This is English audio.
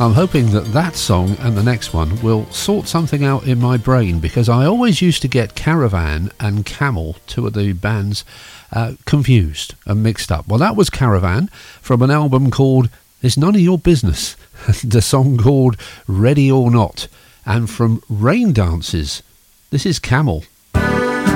I'm hoping that song and the next one will sort something out in my brain, because I always used to get Caravan and Camel, two of the bands, confused and mixed up. Well, that was Caravan from an album called It's None of Your Business, the song called Ready or Not. And from Rain Dances, this is Camel.